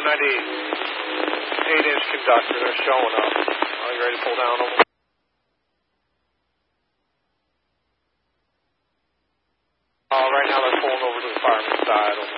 98-inch conductor. They're showing up. Are you ready to pull down on them? Right now they're pulling over to the fireman's side.